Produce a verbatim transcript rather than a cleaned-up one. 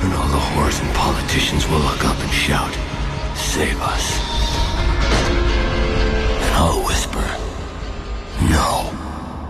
And all the whores and politicians will look up and shout, "Save us."